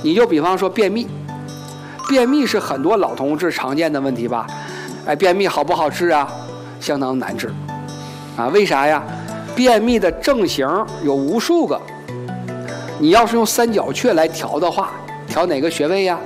你就比方说便秘，便秘是很多老同志常见的问题吧？哎，便秘好不好治啊？相当难治啊！为啥呀？便秘的症型有无数个，你要是用三角穴来调的话，调哪个穴位呀？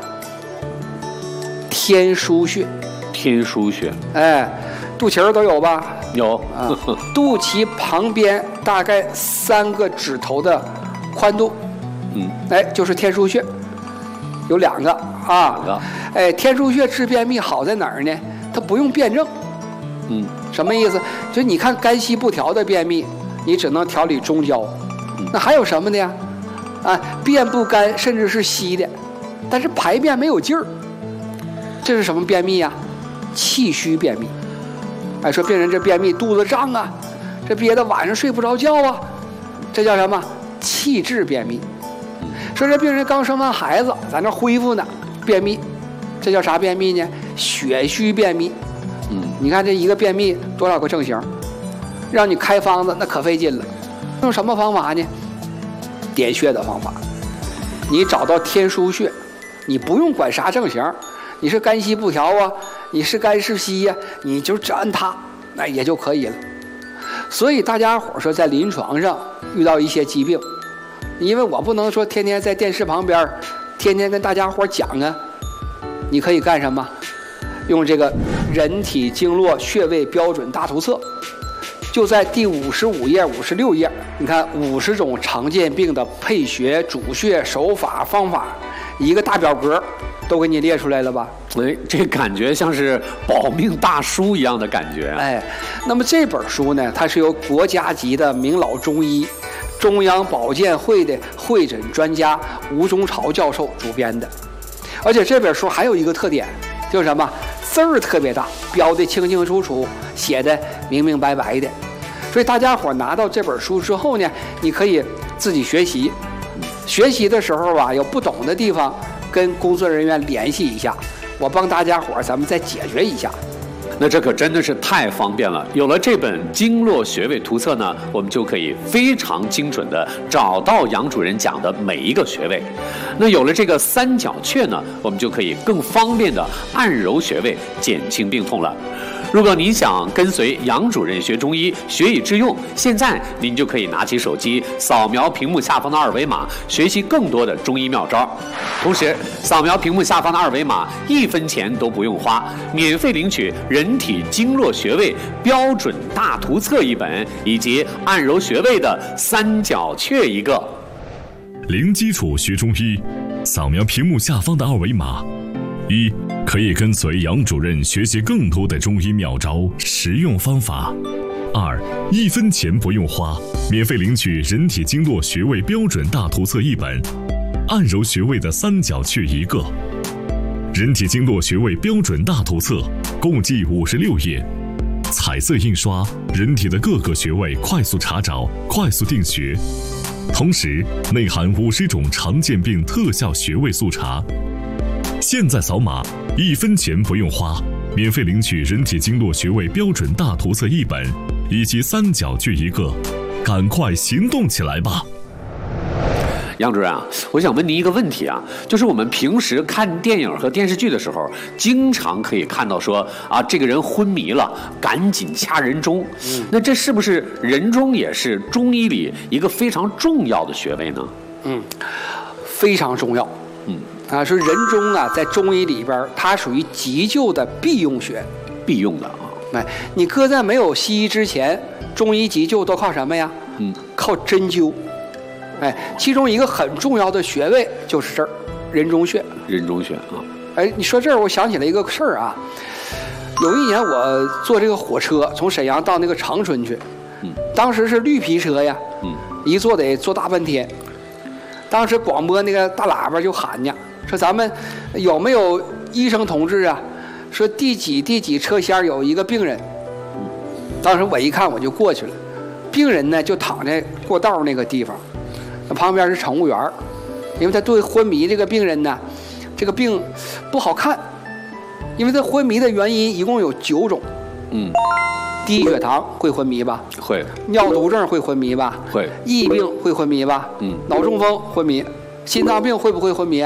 天枢穴。 天枢穴， 哎，肚脐儿都有吧？ 有啊，肚脐旁边大概3个指头的宽度，哎，就是天枢穴，有2个啊。哎，天枢穴治便秘好在哪儿呢？它不用辩证。什么意思？就你看肝气不调的便秘，你只能调理中焦。那还有什么的呀？啊，便不干，甚至是稀的，但是排便没有劲儿，这是什么便秘呀？气虚便秘。哎，说病人这便秘肚子胀啊，这憋得晚上睡不着觉啊，这叫什么？气滞便秘。说这病人刚生完孩子，在那恢复呢，便秘，这叫啥便秘呢？血虚便秘。你看这一个便秘多少个症型，让你开方子那可费劲了。用什么方法呢？点穴的方法。你找到天枢穴，你不用管啥症型，你是肝气不调啊，你是肝是稀呀，你就只按它，那也就可以了。所以大家伙说在临床上遇到一些疾病，因为我不能说天天在电视旁边天天跟大家伙讲啊，你可以干什么？用这个人体经络穴位标准大图册，就在第55页、56页，你看50种常见病的配穴、主穴、手法、方法，一个大表格都给你列出来了吧？ 哎，这感觉像是保命大书一样的感觉啊！ 哎，那么这本书呢，它是由国家级的名老中医、中央保健会的会诊专家吴中朝教授主编的，而且这本书还有一个特点，就是什么？字儿特别大，标的清清楚楚，写的明明白白的。所以大家伙拿到这本书之后呢，你可以自己学习。学习的时候啊，有不懂的地方，跟工作人员联系一下，我帮大家伙咱们再解决一下。 那这可真的是太方便了。有了这本经络穴位图册呢，我们就可以非常精准的找到杨主任讲的每一个穴位。那有了这个三角穴呢，我们就可以更方便的按揉穴位，减轻病痛了。如果您想跟随杨主任学中医，学以致用，现在您就可以拿起手机，扫描屏幕下方的2维码，学习更多的中医妙招。同时，扫描屏幕下方的2维码，1分钱都不用花，免费领取人体经络穴位标准大图册1本，以及按揉穴位的三角穴1个。 零基础学中医，扫描屏幕下方的2维码。1. 可以跟随杨主任学习更多的中医妙招、实用方法。2. 1分钱不用花，免费领取人体经络穴位标准大图册1本，按揉穴位的三角穴1个。人体经络穴位标准大图册共计56页，彩色印刷，人体的各个穴位快速查找、快速定穴，同时内含50种常见病特效穴位速查。现在扫码，1分钱不用花，免费领取人体经络穴位标准大图册1本，以及三角穴1个，赶快行动起来吧！ 杨主任啊，我想问您一个问题啊，就是我们平时看电影和电视剧的时候，经常可以看到说啊，这个人昏迷了，赶紧掐人中。那这是不是人中也是中医里一个非常重要的穴位呢？ 非常重要。说人中啊，在中医里边，它属于急救的必用穴， 必用的啊。 哎，你搁在没有西医之前，中医急救都靠什么呀？靠针灸。哎，其中一个很重要的穴位就是这儿，人中穴。 人中穴啊。 哎，你说这儿，我想起来一个事儿啊。有一年我坐这个火车从沈阳到那个长春去，当时是绿皮车呀，一坐得坐大半天。当时广播那个大喇叭就喊呢，说咱们有没有医生同志啊？说第几车厢有一个病人。当时我一看我就过去了，病人呢就躺在过道那个地方，旁边是乘务员，因为他对昏迷这个病人呢，这个病不好看，因为他昏迷的原因一共有9种。低血糖会昏迷吧？ 会。 尿毒症会昏迷吧？ 会。 疫病会昏迷吧？脑中风昏迷。心脏病会不会昏迷？